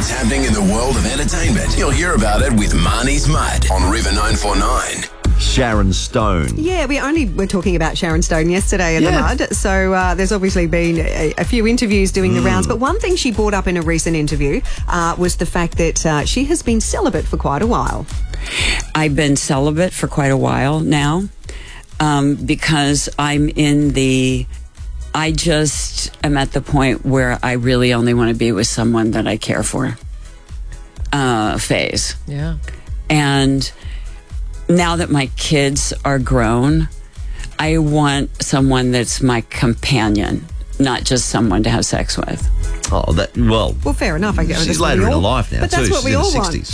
Everything's happening in the world of entertainment. You'll hear about it with Marnie's Mud on River 949. Sharon Stone. Yeah, we were talking about Sharon Stone yesterday in the mud. So there's obviously been a few interviews doing the rounds. But one thing she brought up in a recent interview was the fact that she has been celibate for quite a while. I've been celibate for quite a while now because I just am at the point where I really only want to be with someone that I care for phase. Yeah. And now that my kids are grown, I want someone that's my companion, not just someone to have sex with. Oh, well, fair enough. I guess she's later in her life now, but too. That's what She's we in her all 60s. want.